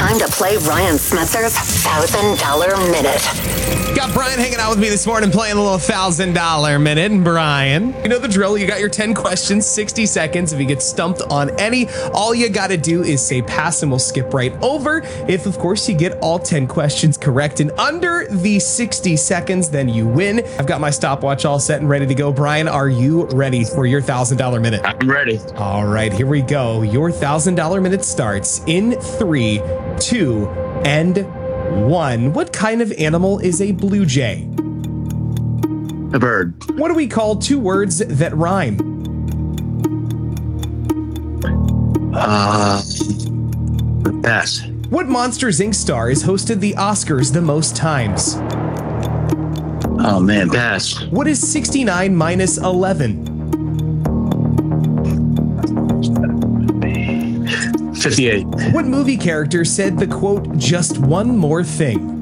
time to play Ryan Smetzer's $1,000 Minute. Got Brian hanging out with me this morning playing a little $1,000 Minute. And Brian, you know the drill. You got your 10 questions, 60 seconds. If you get stumped on any, all you got to do is say pass and we'll skip right over. If, of course, you get all 10 questions correct in under the 60 seconds, then you win. I've got my stopwatch all set and ready to go. Brian, are you ready for your $1,000 Minute? I'm ready. All right, here we go. Your $1,000 Minute starts in 3, 2, and 1. What kind of animal is a blue jay? A bird. What do we call two words that rhyme? Pass. What Monsters, Inc. star has hosted the Oscars the most times? Oh man, pass. What is 69 minus 11? 58. What movie character said the quote, "just one more thing"?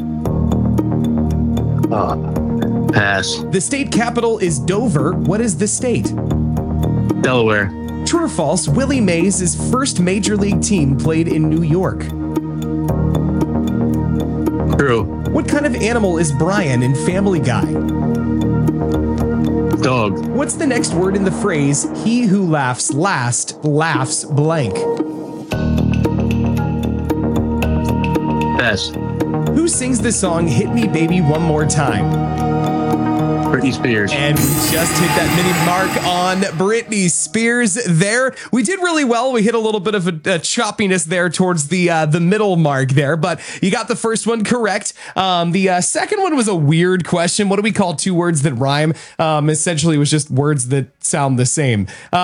Pass. The state capital is Dover. What is the state? Delaware. True or false, Willie Mays' first major league team played in New York. True. What kind of animal is Brian in Family Guy? Dog. What's the next word in the phrase, "he who laughs last laughs blank"? Pass. Who sings the song "Hit Me Baby One More Time"? Britney Spears. And we just hit that mini mark on Britney Spears there. We did really well. We hit a little bit of a choppiness there towards the middle mark there, but you got the first one correct. The second one was a weird question. What do we call two words that rhyme? Essentially, it was just words that sound the same.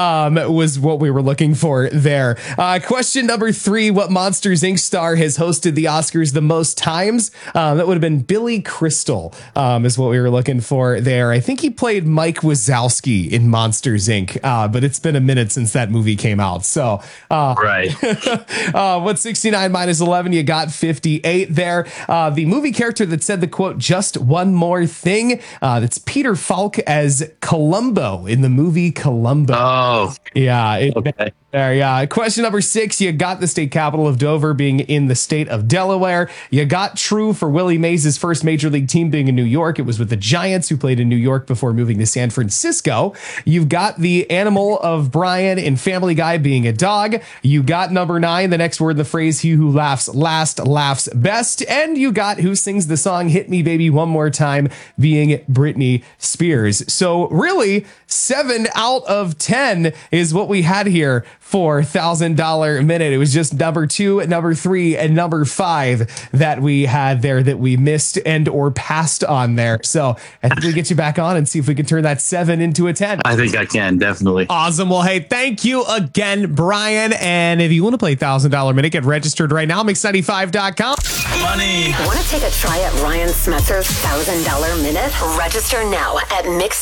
Was what we were looking for there. Question number 3, what Monsters, Inc. star has hosted the Oscars the most times? That would have been Billy Crystal, is what we were looking for there. I think he played Mike Wazowski in Monsters, Inc., but it's been a minute since that movie came out. So, right. what's 69 minus 11? You got 58 there. The movie character that said the quote, "just one more thing," that's Peter Falk as Columbo in the movie Columbo. Oh, yeah. okay. There, yeah. Question number 6, you got the state capital of Dover being in the state of Delaware. You got true for Willie Mays' first major league team being in New York. It was with the Giants, who played in New York before moving to San Francisco. You've got the animal of Brian in Family Guy being a dog. You got number 9, the next word in the phrase, "he who laughs last laughs best." And you got who sings the song "Hit Me Baby One More Time" being Britney Spears. So really, 7 out of 10 is what we had here for $1,000 Minute. It was just number 2, number 3, and number 5 that we had there that we missed and or passed on there. So I think we get you back on and see if we can turn that 7 into a 10. I think I can, definitely. Awesome. Well, hey, thank you again, Brian. And if you want to play $1,000 Minute, get registered right now, mix95.com. Money. Want to take a try at Ryan Smetzer's $1,000 Minute? Register now at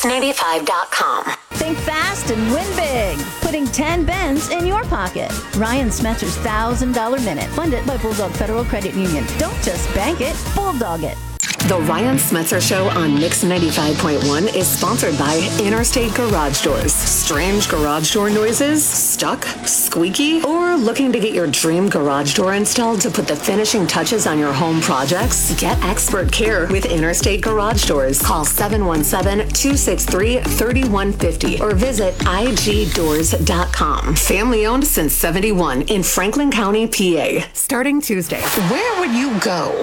mix95.com. Think fast and win big. Putting 10 bends in your pocket. Ryan Smetzer's $1,000 Minute. Funded by Bulldog Federal Credit Union. Don't just bank it, bulldog it. The Ryan Smetzer Show on Mix 95.1 is sponsored by Interstate Garage Doors. Strange garage door noises? Stuck? Squeaky? Or looking to get your dream garage door installed to put the finishing touches on your home projects? Get expert care with Interstate Garage Doors. Call 717-263-3150 or visit igdoors.com. Family owned since 71 in Franklin County, PA. Starting Tuesday. Where would you go